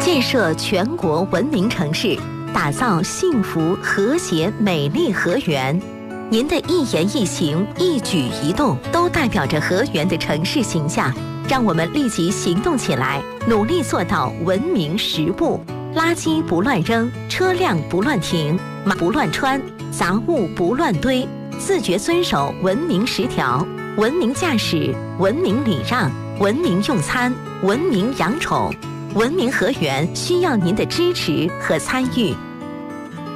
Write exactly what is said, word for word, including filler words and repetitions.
建设全国文明城市，打造幸福、和谐、美丽河源。您的一言一行、一举一动，都代表着河源的城市形象。让我们立即行动起来，努力做到文明十步：垃圾不乱扔，车辆不乱停，马不乱穿，杂物不乱堆，自觉遵守文明十条。文明驾驶，文明礼让，文明用餐，文明养宠。文明河源需要您的支持和参与。